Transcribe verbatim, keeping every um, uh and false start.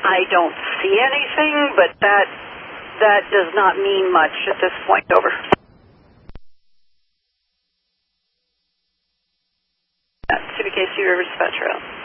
I don't see anything, but that that does not mean much at this point. Over. C B K C River Dispatch Rail.